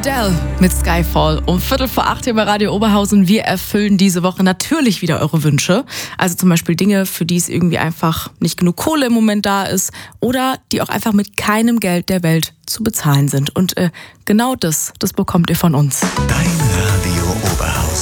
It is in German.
Adele mit Skyfall. Um 7:45 hier bei Radio Oberhausen. Wir erfüllen diese Woche natürlich wieder eure Wünsche. Also zum Beispiel Dinge, für die es irgendwie einfach nicht genug Kohle im Moment da ist oder die auch einfach mit keinem Geld der Welt zu bezahlen sind. Und genau das bekommt ihr von uns. Dein Radio Oberhausen.